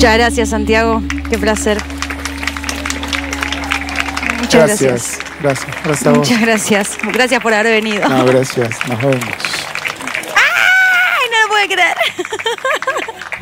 Muchas gracias, Santiago. Qué placer. Muchas gracias. Gracias a vos. Muchas gracias. Gracias por haber venido. No, gracias. Nos vemos. ¡Ay, no lo puedo creer!